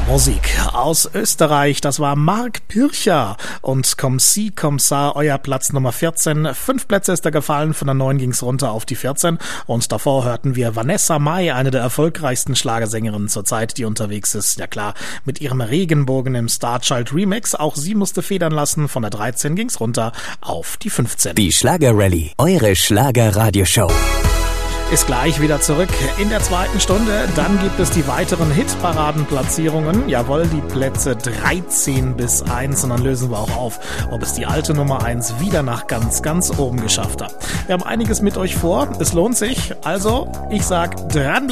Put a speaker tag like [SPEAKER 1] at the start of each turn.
[SPEAKER 1] Musik aus Österreich, das war Mark Pircher und Comme si, comme ça, euer Platz Nummer 14. 5 Plätze ist er gefallen, von der 9 ging's runter auf die 14 und davor hörten wir Vanessa Mai, eine der erfolgreichsten Schlagersängerinnen zurzeit, die unterwegs ist, ja klar, mit ihrem Regenbogen im Starchild Remix. Auch sie musste federn lassen, von der 13 ging's runter auf die 15.
[SPEAKER 2] Die Schlager-Rallye, eure Schlager-Radioshow.
[SPEAKER 1] Ist gleich wieder zurück in der zweiten Stunde. Dann gibt es die weiteren Hitparadenplatzierungen. Jawohl, die Plätze 13 bis 1. Und dann lösen wir auch auf, ob es die alte Nummer 1 wieder nach ganz, ganz oben geschafft hat. Wir haben einiges mit euch vor. Es lohnt sich. Also, ich sag dran.